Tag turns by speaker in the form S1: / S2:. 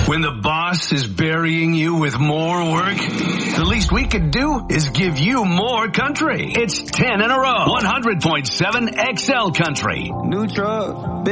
S1: When the boss is burying you with more work, the least we could do is give you more country. It's 10 in a row. 100.7 XL Country.
S2: New truck.